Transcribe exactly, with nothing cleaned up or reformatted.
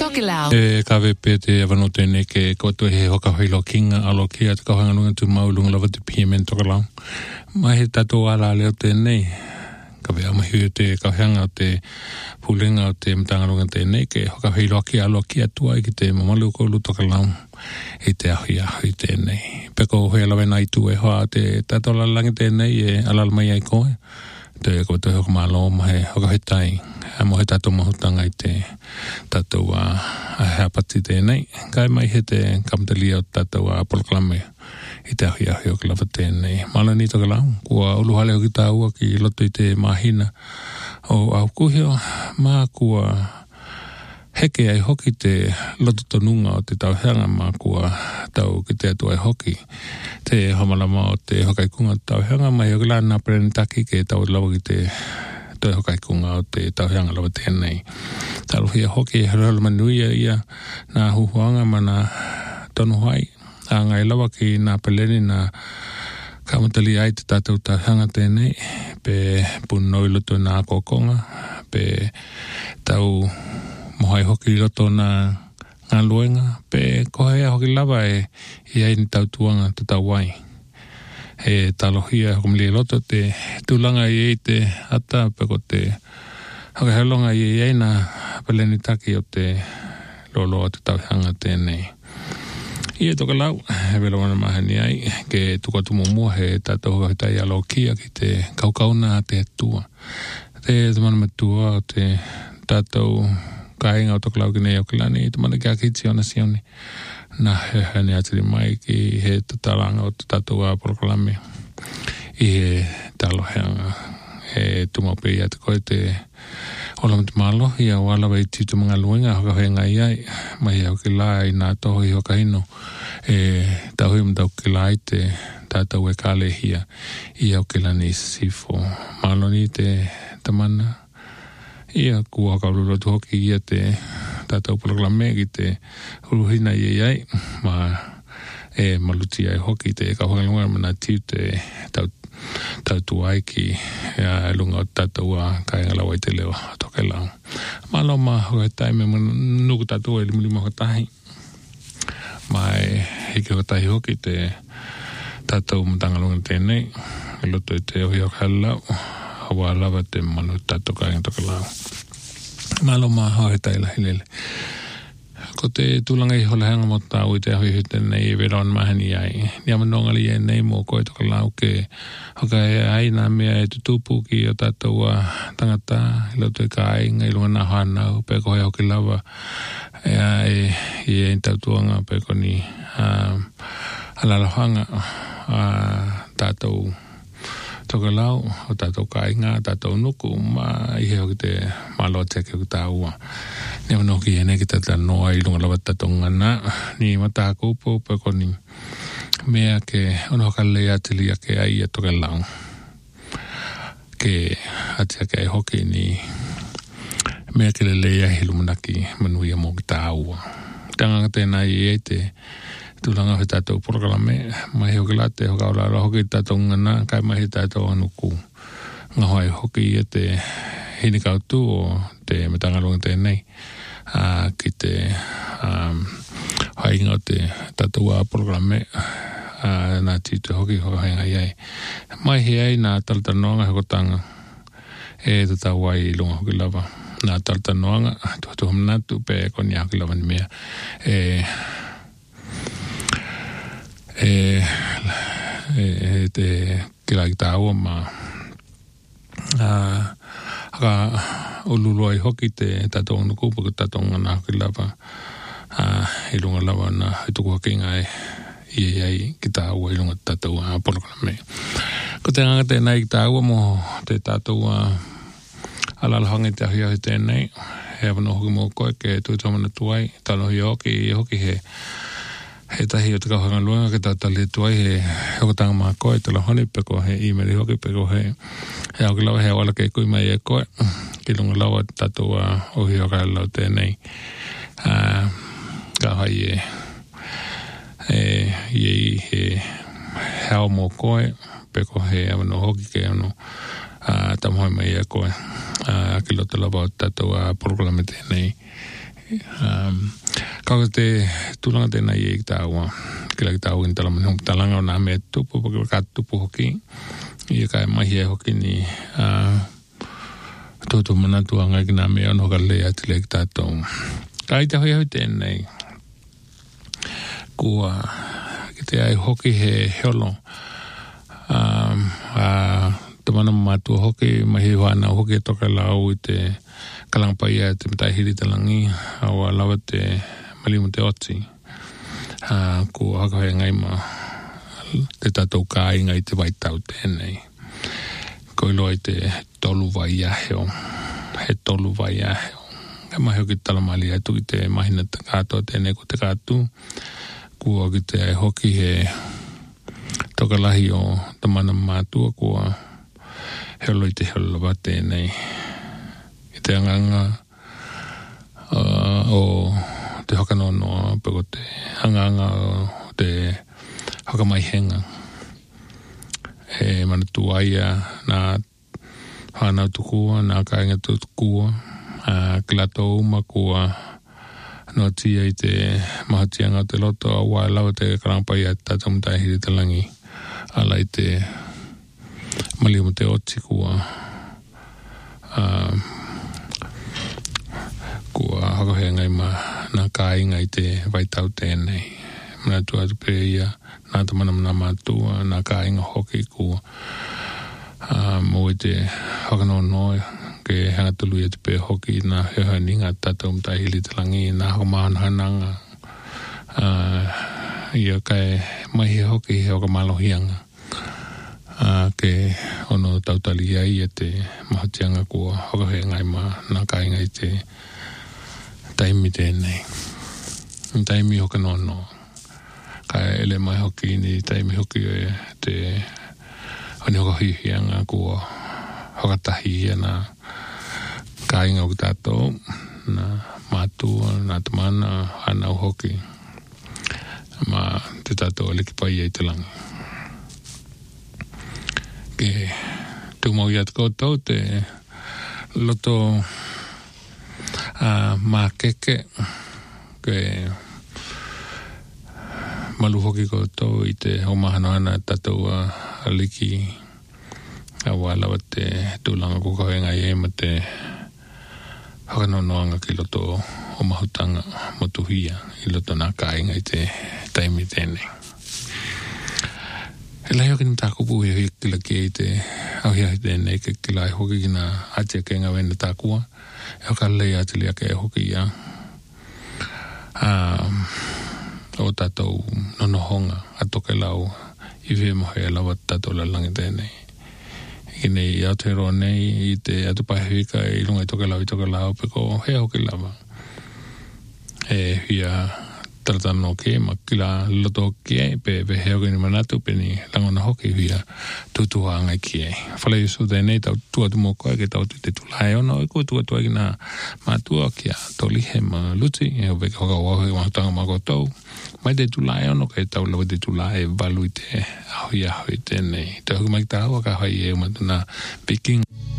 Tokelau. E ka ve pete avano tene ke ko to he hoka hilo kinga alo kia te kahanga lunga tu maulunga lava te piemen Tokelau. Mai he tato ala leo tene ka ve amahi te kahanga te pulenga te mtanga lunga tene ke hoka hilo kia alo kia tua i ki te mamalu ko lu Tokelau i te ahi ahi tene. Peko hoi alawe nai tu e hoa te tato ala langi tene e alal mai ai koe. Te ko te hoka malo mahe hoka he tai. A mo he tato mahutanga i te tato a hapati tēnei. Kai mai he te kamtali o tato a proklame i te ahi ahi o klawa tēnei. Malo ni Tokelau, kua uluhale o ki tā ua ki loto i te mahina o au kuhio, mā kua heke ai hoki te loto tonunga o te tauhanga mā kua tau ki te atu ai hoki. Te homalama o te hokaikunga tauhanga mai o kila nā perenitaki ke tau lawa ki te toi hokai kunga o te tauhanga lawa tēnei. Taruhia hoki e harala manuia ia nā huhuanga mana tonu hai. A ngai lawa ki nā peleni nā kamatali ai te tātou tauhanga tēnei. Pe punoi loto nā kokonga. Pe tau mohai hoki loto nā ngā luenga. Pe kohea hoki lawa e iai ni tau tuanga te tau wai. He talohia kumli loto te tulanga i te ata peko te haka helonga i eina peleni taki o te lolo o te tauhanga tēnei. I e Tokelau, he vela wana mahani ai ke tukatumu mua he tato hoka hitai alo kia ki te kaukauna te tua. Te tamana matua o te tato kainga o Tokelau ki nei o kilani, tamana kia kitsi ona sioni. Na he hane atiri mai ki he tatalanga o te tato a proklame i he taloheanga he tumape i ate koe te olam te malo i a wala wei titu mga luenga hoka hoenga i ai mai au ki la i nā toho i hoka hino e tauhi mtau ki la i te tātou e kale hia i au ki la ni sifo malo ni te tamana i a kua hoka ururotu hoki i a te tātou proklame ki te uruhina i ai ma e maluti ai hoki te kauhangalunga mana tiu te tau, tau tuai ki e lunga o tātou a kaingalawa i te leo Tokelau. Malo ma hoka taime nuku tātou e limulima hoka tahi. Mai hiki hoka tahi hoki te tātou matangalunga tēnei e loto i te ohi hoka halau hawa alawa te malu tātou kainga Tokelau. Malo ma hoa he taila hilele. Ko te tūlanga i hola hanga mo tāu i te ahui hute nei e veron mahani ai. Ni amanonga li e nei mo koe Tokelau ke hoka e ai nā mea e tutupu ki o tātou a tangata i lautu e ka ai ngai lunga nā hanau pe ko hea hoki lawa e ai i e intautuanga pe ko ni uh, alalohanga uh, tātou Tokelau, o tātou kainga, tātou nuku, ma i he hoki te malo teke o tā ua. Ni amano ki ene ki tata noa i lunga lawa tātou ngana, ni mata kupo pe ko ni mea ke ono hoka lea tili a ke ai a Tokelau. Ke atia ke ai hoki ni mea ke le lea hi lumanaki manuia mo ki tā ua. Tanga tēnā i e te tūlanga he tātou proklame, mai hoki late hoka ola ala hoki tātou ngana, kai mai he tātou anuku. Ngā hoai hoki e te hini kautu o te metangalunga tēnei, uh, ki te um, hainga o te tātou a proklame, uh, nā tītu hoki hoka hainga iai. Mai he ai nā talatanoanga hekotanga, e te tau ai lunga hoki lava. Nā talatanoanga, tuatu hamanatu pe koni hoki lava ni mea. E... E, e, e te kila ki tā ua ma uh, haka ululu ai hoki te tātou anu kupa ki tātou ngana hoki lava uh, i lunga lava na hituku hoki ngai i ai ki tā ua i lunga tātou a proklame. Ko te nganga tēnei ki tā ua mo te tātou a alalhangi te ahi ahi tēnei he awano hoki mo koe ke tui tamana tuai talo hi hoki i hoki he he tahi o te kauhanga luenga ke tātali tuai he hokotanga mā koe te lahoni peko he imeri hoki peko he he auki lawa he awala kei kui mai e koe ki lunga lawa tātou a ohi hoka lau tēnei uh, ka hai e e i he heo mō koe peko he awano hoki ke ano uh, tamohoi mai e koe uh, ki loto lawa tātou a proklame tēnei Um, Kau te tulanga te nai e tāua. Kila ki tāua in talama hong talanga o nā mea tupu, pake waka tupu hoki. Ia kai mahi e hoki ni uh, tōtō manatu a ngai ki nā mea ono hoka lea ati lea ki tātou. Kai te hoi hoi tēnei. Kua ki te ai hoki he heolo. Um, uh, te mana matua hoki, mahi wana hoki e toka lau i te kalangpaia te mtai hiri talangi, awa lawa te malimu te oti. Uh, ko hakahoia ngai ma te tātou kā inga i te waitau tēnei. Ko ilo i te tolu vai aheo, he tolu vai aheo. He mahi hoki talamali atu ki te mahina te kātoa tēnei ko te kātu. Kua ki te ai hoki he tokalahi o te mana mātua kua helo i te helo lawa tēnei. I te anganga uh, o te hokanonoa, peko te anganga o te hokamaihenga. He manatu aia nā whanau tukua, nā kāinga tukua, uh, kilato uma kua noa tia i te mahatianga o te loto a wā lawa te karangpai a tātou mtai hiri talangi. Ala i te maliumu te oti kua uh, kua hakohea ngai ma nā kāinga i te waitau tēnei. Mana tua atu pe ia nā ta mana mana mātua, nā kāinga hoki kua uh, mo i te hakanonoa ke hanga tulu i te pe hoki nā heohani ngā tātou mtai hili talangi nā hakamahana hananga uh, ia kai mahi hoki he hakamalohianga. Uh, ke ono tautali ai e te mahatianga kua hakohea ngai ma nā kāinga i te taimi tēnei. Taimi hoka nono. Kai ele mai hoki ni taimi hoki e te ani hoka hihianga kua hoka tahi ia nā kāinga o ki tātou, nā mātua, nā tamana, hanau hoki. Ma te tātou aliki pai ai te langi. Ke tūmau i atu koutou te loto uh, mākeke ke malu hoki koutou i te homahanoana tātou uh, aliki a wālawa te tūlanga kukohenga i ema te hakanonoanga ki loto o mahutanga motuhia i loto nā kāinga i te taimi tēnei. E lai hoki ni tā kupu i hui kila ki e te auhia i tēnei ke kila i hoki ki nā atia ke ngā wena tā kua. E hoka lei atili a ke hoki ia. Um, o tātou nonohonga a toke lau i whe mohe e lawa tātou lalangi tēnei. I nei i Aotearoa nei i te atupahiwika i lunga i toke lau i toke lau peko he hoki lawa. E hia taratano ke ma kila loto ke pe pe heo ke ni manatu pe ni langona hoki hia tutua ngai ke. Whale iso tēnei tau tua tu moko ke tau tu te tulai ono e kua tua tua ki nā mātua kia toli he ma luti e o veke hoka wahi mahutanga ma koutou. Mai te tulai ono ke tau lawa te tulai valu i te ahui ahui tēnei. Te hoki mai ki tā hua ka hai e umatuna Peking.